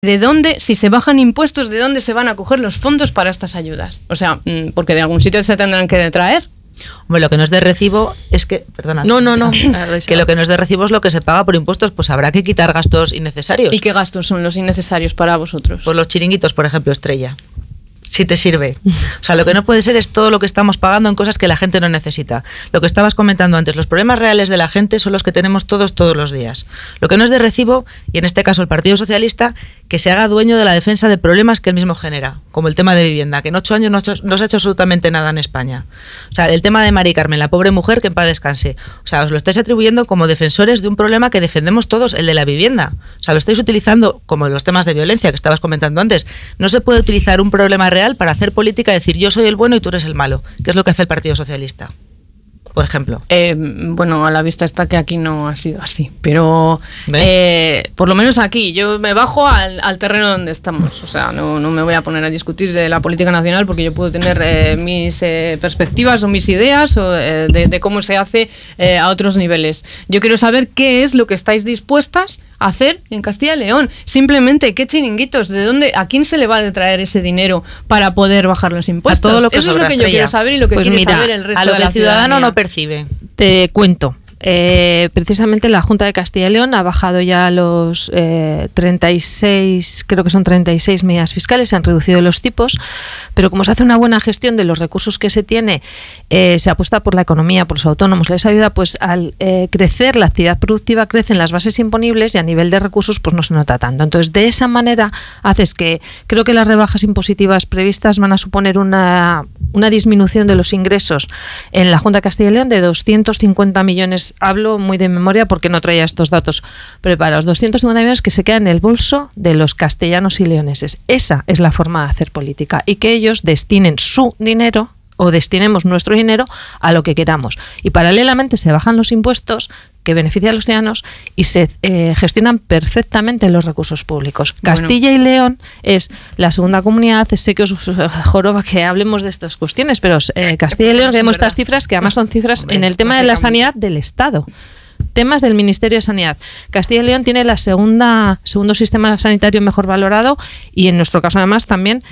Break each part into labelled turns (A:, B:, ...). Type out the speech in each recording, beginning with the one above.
A: ¿De dónde, si se bajan impuestos, de dónde se van a coger los fondos para estas ayudas? O sea, porque de algún sitio se tendrán que detraer.
B: Hombre, lo que no es de recibo es que... Perdona.
A: No.
B: Que lo que no es de recibo es lo que se paga por impuestos, pues habrá que quitar gastos innecesarios.
A: ¿Y qué gastos son los innecesarios para vosotros?
B: Pues los chiringuitos, por ejemplo, Estrella. Si te sirve. O sea, lo que no puede ser es todo lo que estamos pagando en cosas que la gente no necesita. Lo que estabas comentando antes, los problemas reales de la gente son los que tenemos todos los días. Lo que no es de recibo, y en este caso el Partido Socialista, que se haga dueño de la defensa de problemas que él mismo genera, como el tema de vivienda, que en 8 años no se ha hecho absolutamente nada en España. O sea, el tema de Mari Carmen, la pobre mujer, que en paz descanse. O sea, os lo estáis atribuyendo como defensores de un problema que defendemos todos, el de la vivienda. O sea, lo estáis utilizando como los temas de violencia que estabas comentando antes. No se puede utilizar un problema real para hacer política, decir yo soy el bueno y tú eres el malo, que es lo que hace el Partido Socialista, por ejemplo.
A: Bueno, a la vista está que aquí no ha sido así, pero por lo menos aquí yo me bajo al terreno donde estamos. O sea, no me voy a poner a discutir de la política nacional porque yo puedo tener mis perspectivas o mis ideas o, de cómo se hace a otros niveles. Yo quiero saber qué es lo que estáis dispuestas a hacer en Castilla y León. Simplemente, ¿qué chiringuitos? ¿De dónde? ¿A quién se le va a detraer ese dinero para poder bajar los impuestos?
B: A todo lo que
A: eso es lo que yo quiero saber y lo que quiere saber el resto de la ciudadanía.
B: A lo que el ciudadano no percibe.
C: Te cuento. Precisamente la Junta de Castilla y León ha bajado ya los 36, creo que son 36 medidas fiscales, se han reducido los tipos, pero como se hace una buena gestión de los recursos que se tiene, se apuesta por la economía, por los autónomos, les ayuda, pues al crecer la actividad productiva, crecen las bases imponibles y a nivel de recursos pues no se nota tanto. Entonces, de esa manera haces que, creo que las rebajas impositivas previstas van a suponer una disminución de los ingresos en la Junta de Castilla y León de 250 millones. Hablo muy de memoria porque no traía estos datos preparados. 250 millones que se quedan en el bolso de los castellanos y leoneses. Esa es la forma de hacer política y que ellos destinen su dinero o destinemos nuestro dinero a lo que queramos. Y paralelamente se bajan los impuestos que benefician a los ciudadanos y se gestionan perfectamente los recursos públicos. Castilla y León es la segunda comunidad, sé que os joroba que hablemos de estas cuestiones, pero Castilla y León tenemos estas cifras que además son cifras en el tema de la sanidad del Estado. Temas del Ministerio de Sanidad. Castilla y León tiene la segundo sistema sanitario mejor valorado y en nuestro caso además también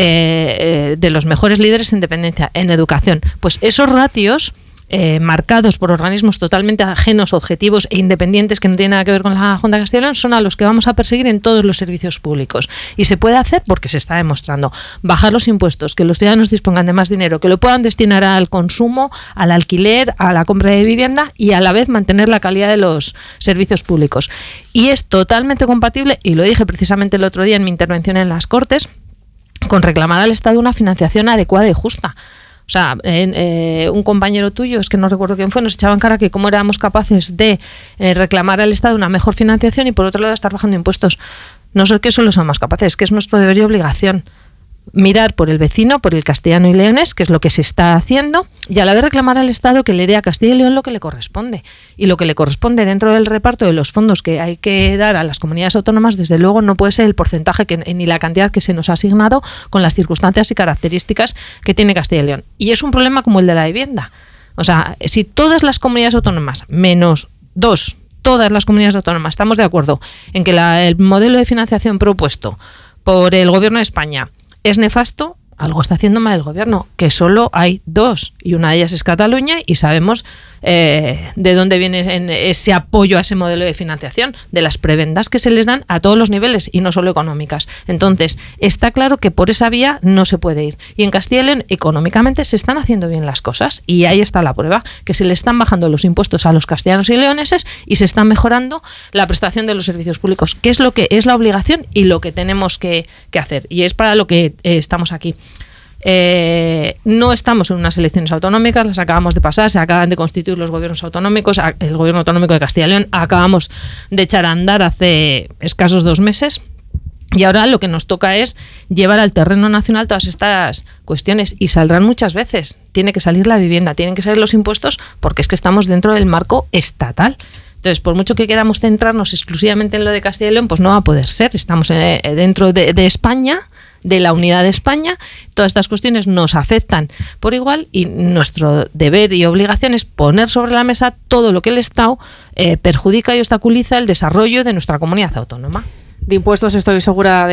C: de los mejores líderes en dependencia, en educación. Pues esos ratios marcados por organismos totalmente ajenos, objetivos e independientes que no tienen nada que ver con la Junta de Castilla y León son a los que vamos a perseguir en todos los servicios públicos. Y se puede hacer porque se está demostrando. Bajar los impuestos, que los ciudadanos dispongan de más dinero, que lo puedan destinar al consumo, al alquiler, a la compra de vivienda y a la vez mantener la calidad de los servicios públicos. Y es totalmente compatible, y lo dije precisamente el otro día en mi intervención en las Cortes, con reclamar al Estado una financiación adecuada y justa. O sea, un compañero tuyo, es que no recuerdo quién fue, nos echaba en cara que cómo éramos capaces de reclamar al Estado una mejor financiación y por otro lado estar bajando impuestos. No sé qué solo somos capaces, que es nuestro deber y obligación. Mirar por el vecino, por el castellano y leonés, que es lo que se está haciendo, y a la vez reclamar al Estado que le dé a Castilla y León lo que le corresponde. Y lo que le corresponde dentro del reparto de los fondos que hay que dar a las comunidades autónomas, desde luego no puede ser el porcentaje ni la cantidad que se nos ha asignado con las circunstancias y características que tiene Castilla y León. Y es un problema como el de la vivienda. O sea, si todas las comunidades autónomas, menos 2, todas las comunidades autónomas, estamos de acuerdo en que el modelo de financiación propuesto por el Gobierno de España es nefasto, algo está haciendo mal el gobierno, que solo hay 2 y una de ellas es Cataluña y sabemos de dónde viene ese apoyo a ese modelo de financiación, de las prebendas que se les dan a todos los niveles y no solo económicas. Entonces, está claro que por esa vía no se puede ir. Y en Castilla y León, económicamente, se están haciendo bien las cosas y ahí está la prueba, que se le están bajando los impuestos a los castellanos y leoneses y se está mejorando la prestación de los servicios públicos, que es lo que es la obligación y lo que tenemos que hacer. Y es para lo que estamos aquí. No estamos en unas elecciones autonómicas, las acabamos de pasar, se acaban de constituir los gobiernos autonómicos, el gobierno autonómico de Castilla y León acabamos de echar a andar hace escasos 2 meses y ahora lo que nos toca es llevar al terreno nacional todas estas cuestiones y saldrán muchas veces, tiene que salir la vivienda, tienen que salir los impuestos porque es que estamos dentro del marco estatal. Entonces, por mucho que queramos centrarnos exclusivamente en lo de Castilla y León, pues no va a poder ser, estamos dentro de España, de la unidad de España, todas estas cuestiones nos afectan por igual y nuestro deber y obligación es poner sobre la mesa todo lo que el Estado perjudica y obstaculiza el desarrollo de nuestra comunidad autónoma.
D: de impuestos estoy segura